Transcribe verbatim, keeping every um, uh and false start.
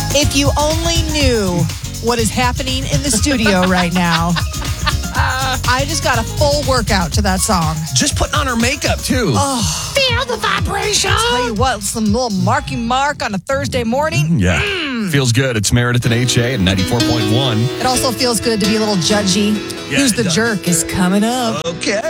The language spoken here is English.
If you only knew what is happening in the studio right now. I just got a full workout to that song. Just putting on her makeup, too. Oh, feel the vibration. I'll tell you what, some little Marky Mark on a Thursday morning. Yeah. Mm. Feels good. It's Meredith and H A at ninety-four point one. It also feels good to be a little judgy. Yeah, Who's the it does. jerk is coming up. Okay.